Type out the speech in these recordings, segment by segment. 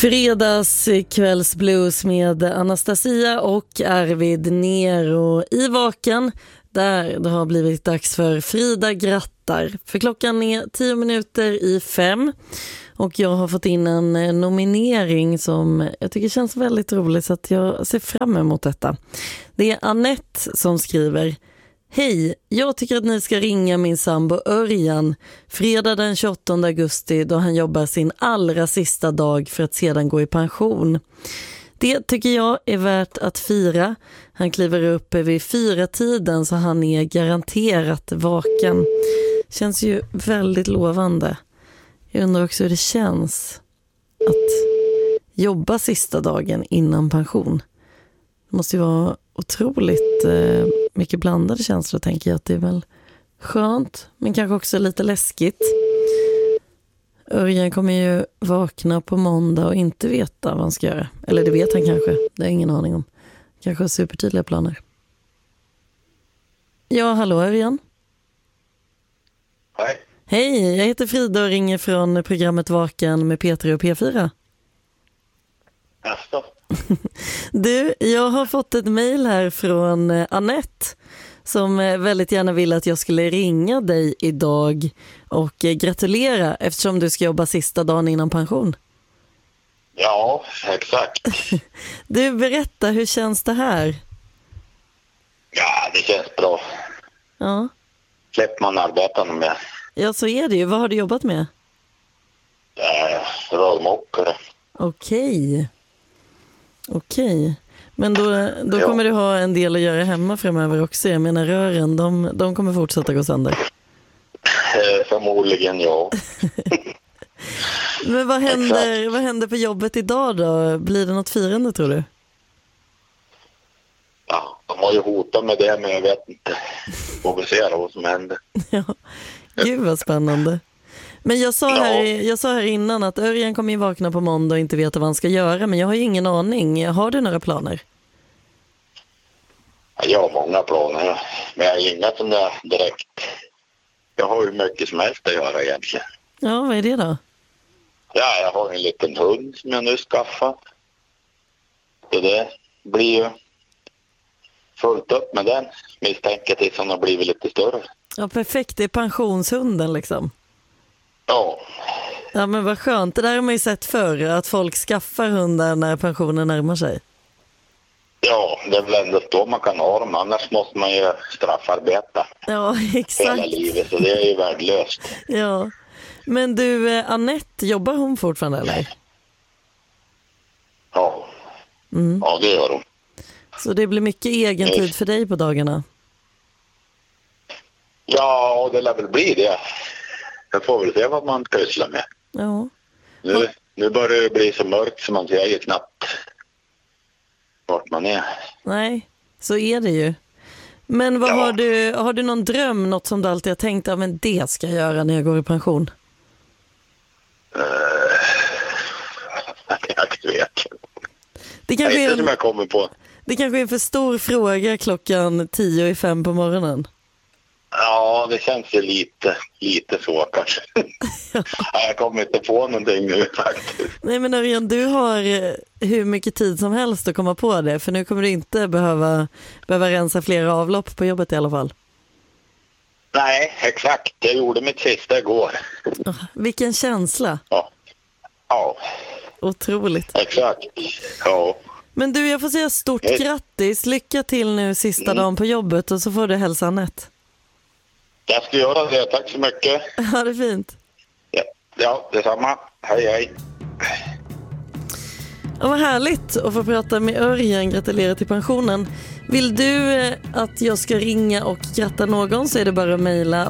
Fredagskvällsblues med Anastasia och Arvid Nero i Vaken, där det har blivit dags för Frida grattar. För klockan är 5:10 och jag har fått in en nominering som jag tycker känns väldigt rolig, så att jag ser fram emot detta. Det är Annette som skriver: Hej, jag tycker att ni ska ringa min sambo Örjan fredag den 28 augusti då han jobbar sin allra sista dag för att sedan gå i pension. Det tycker jag är värt att fira. Han kliver upp vid 4-tiden så han är garanterat vaken. Känns ju väldigt lovande. Jag undrar också hur det känns att jobba sista dagen innan pension. Det måste ju vara otroligt mycket blandade känslor, tänker jag. Att det är väl skönt, men kanske också lite läskigt. Örjan kommer ju vakna på måndag och inte veta vad han ska göra. Eller det vet han kanske, det har ingen aning om. Kanske har supertydliga planer. Ja, hallå Örjan. Hej. Hej, jag heter Frida och ringer från programmet Vaken med Peter och P4. Jaså? Du, jag har fått ett mejl här från Annette som väldigt gärna vill att jag skulle ringa dig idag och gratulera eftersom du ska jobba sista dagen innan pension. Ja, exakt. Du, berätta, hur känns det här? Ja, det känns bra. Ja. Släpper man arbeta med. Ja, så är det ju. Vad har du jobbat med? Rörmokare. Okej. Men då kommer du ha en del att göra hemma framöver också. Jag menar, rören, de kommer fortsätta gå sönder. Förmodligen, ja. Men vad händer på jobbet idag då? Blir det något firande, tror du? Ja, de har ju hotat med det, men jag vet inte. Får vi se vad som händer. Ja, gud vad spännande. Men jag sa här innan att Örjan kommer ju vakna på måndag och inte veta vad han ska göra. Men jag har ju ingen aning. Har du några planer? Jag har många planer, men jag har inga som jag direkt. Jag har ju mycket som helst att göra egentligen. Ja, vad är det då? Ja, jag har en liten hund som jag nu skaffat. Så det blir ju fullt upp med den. Misstänker tills han har blivit lite större. Ja, perfekt. Det är pensionshunden liksom. Ja. Ja, men vad skönt. Det där har man ju sett förr, att folk skaffar hundar när pensionen närmar sig. Ja, det är väl ändå då man kan ha dem. Annars måste man ju straffarbeta. Ja, exakt. Hela livet, så det är ju värdelöst. Ja. Men du, Annette, jobbar hon fortfarande eller? Ja. Ja, det gör hon. Så det blir mycket egen tid för dig på dagarna? Ja, det lär väl bli det. Jag får väl se vad man pysslar med. Ja. Nu börjar det bli så mörkt så man ser ju knappt vart man är. Nej, så är det ju. Men vad har du någon dröm, något som du alltid har tänkt att men det ska jag göra när jag går i pension? Jag vet. Det kanske är som jag kommer på. Det kanske är en för stor fråga klockan 4:50 på morgonen. Ja, det känns ju lite så kanske. Ja. Jag kommer inte på någonting nu faktiskt. Nej, men Örjan, du har hur mycket tid som helst att komma på det. För nu kommer du inte behöva rensa flera avlopp på jobbet i alla fall. Nej, exakt. Jag gjorde mitt sista igår. Vilken känsla. Ja. Otroligt. Exakt, ja. Men du, jag får säga stort grattis. Lycka till nu sista dagen på jobbet och så får du hälsa Annette. Jag ska göra det, tack så mycket. Ha det fint. Ja, detsamma. Hej. Ja, vad härligt att få prata med Örjan. Gratulerar till pensionen. Vill du att jag ska ringa och gratta någon så är det bara att mejla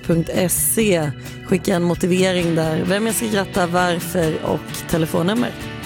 vaken@sverigesradio.se. Skicka en motivering där, vem jag ska gratta, varför och telefonnummer.